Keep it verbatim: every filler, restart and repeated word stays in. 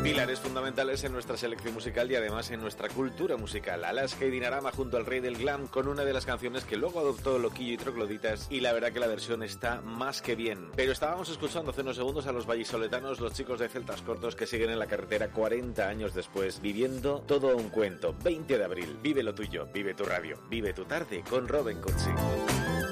Pilares fundamentales en nuestra selección musical y además en nuestra cultura musical. Alaska y Dinarama junto al rey del glam con una de las canciones que luego adoptó Loquillo y Trogloditas, y la verdad que la versión está más que bien. Pero estábamos escuchando hace unos segundos a los vallisoletanos, los chicos de Celtas Cortos, que siguen en la carretera cuarenta años después, viviendo todo un cuento. veinte de abril, vive lo tuyo, vive tu radio, vive tu tarde con Robin Cutsi.